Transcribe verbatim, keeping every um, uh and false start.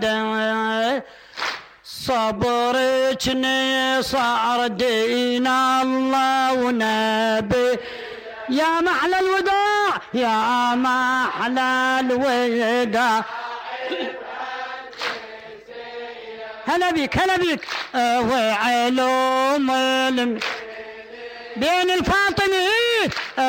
صبرك صار دين الله ونبي يا محلى الوداع يا محلى الوداع. هلا بيك هلا بيك. وعلوم بين الفاطمي